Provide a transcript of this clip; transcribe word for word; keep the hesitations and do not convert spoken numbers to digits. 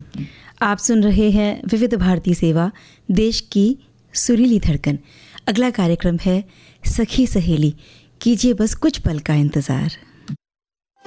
आप सुन रहे हैं विविध भारती सेवा, देश की सुरीली धड़कन। अगला कार्यक्रम है सखी सहेली, कीजिए बस कुछ पल का इंतज़ार।